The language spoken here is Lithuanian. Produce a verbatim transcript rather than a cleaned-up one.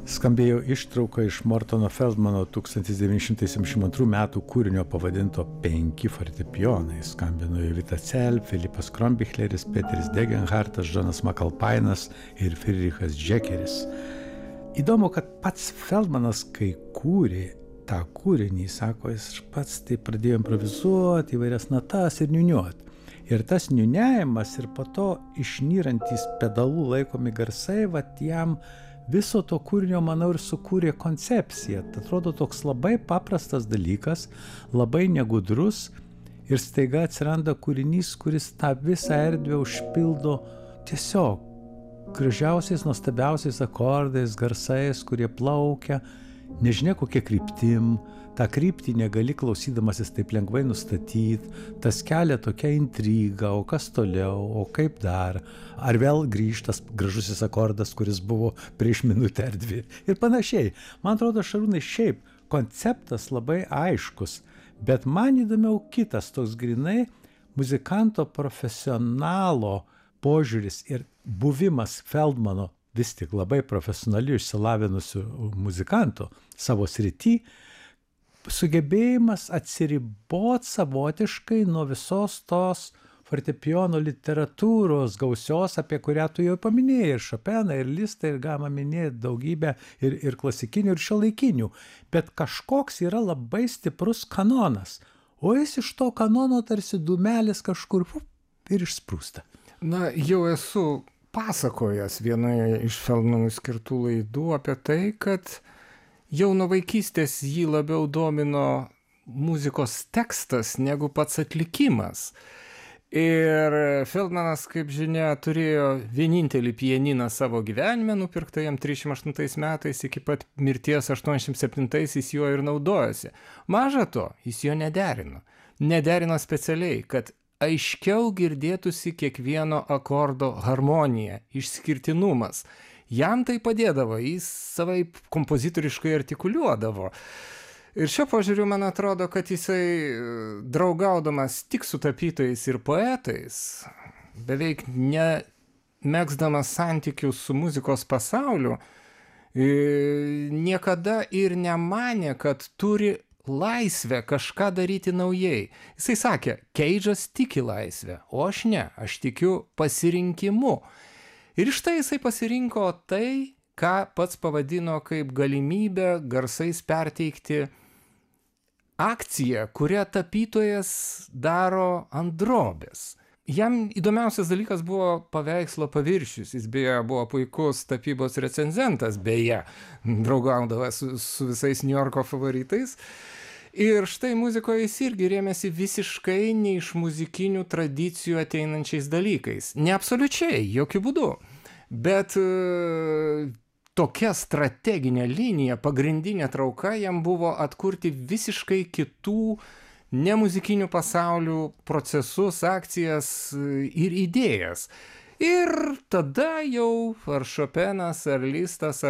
Skambėjo ištrauka iš Mortono Feldmano tūkstantis devyni šimtai septyniasdešimt antrų metų kūrinio pavadinto Penki fortepijonai. Skambino Jovita Cel, Filipas Krombichleris, Peteris Degenhartas, Džonas Makalpainas ir Friedrichas Džekeris. Įdomu, kad pats Feldmanas, kai kūrė tą kūrinį, sako, jis pats tai pradėjo improvizuoti įvairias natas ir niuniuoti. Ir tas niuniavimas ir po to išnyrantys pedalų laikomi garsai, vat jam viso to kūrinio, manau, ir sukūrė koncepciją. Tai atrodo toks labai paprastas dalykas, labai negudrus ir staiga atsiranda kūrinys, kuris tą visą erdvę užpildo tiesiog gražiausiais, nuostabiausiais akordais, garsais, kurie plaukia, nežinia kokia kryptim, tą kryptį negali klausydamasis taip lengvai nustatyti, tas kelia tokia intriga, o kas toliau, o kaip dar, ar vėl grįžtas gražusis akordas, kuris buvo prieš minutę ar dvi ir panašiai. Man atrodo, Šarūnai, šiaip konceptas labai aiškus, bet man įdomiau kitas toks grinai muzikanto profesionalo požiūris ir buvimas Feldmano vis tik labai profesionalių išsilavinusių muzikantų savo srity, sugebėjimas atsiribot savotiškai nuo visos tos fortepijono literatūros gausios, apie kurią tu jau paminėjai, ir Šopeną, ir Listą, ir galima minėti daugybę ir, ir klasikinių, ir šiuolaikinių. Bet kažkoks yra labai stiprus kanonas, o jis iš to kanono tarsi dūmelis kažkur ir išsprūsta. Na, jau esu pasakojęs vienoje iš Feldmanui skirtų laidų apie tai, kad jau nuo vaikystės jį labiau domino muzikos tekstas negu pats atlikimas. Ir Feldmanas, kaip žinia, turėjo vienintelį pianiną savo gyvenime, nupirktą jam trisdešimt aštuntais metais, iki pat mirties aštuoniasdešimt septintais jis juo ir naudojosi. Maža to, jis jo nederino. Nederino specialiai, kad aiškiau girdėtųsi kiekvieno akordo harmonija, išskirtinumas. Jam tai padėdavo, jis savaip kompozitoriškai artikuliuodavo. Ir šio požiūriu man atrodo, kad jisai draugaudamas tik su tapytojais ir poetais, beveik nemegzdamas santykių su muzikos pasauliu, niekada ir nemanė, kad turi laisvę kažką daryti naujai. Jisai sakė, Keidžas tiki laisvę, o aš ne, aš tikiu pasirinkimu. Ir štai jisai pasirinko tai, ką pats pavadino kaip galimybę garsais perteikti akciją, kurią tapytojas daro ant drobės. Jam įdomiausias dalykas buvo paveikslo paviršius. Jis beje buvo puikus tapybos recenzentas, beje, draugaudavo su, su visais New Yorko favoritais. Ir štai muzikoje jis irgi rėmėsi visiškai ne iš muzikinių tradicijų ateinančiais dalykais. Ne absoliučiai, jokių būdų. Bet e, tokia strateginė linija, pagrindinė trauka jam buvo atkurti visiškai kitų nemuzikinių pasaulių procesus, akcijas ir idėjas. Ir tada jau ar Šopenas, ar Listas,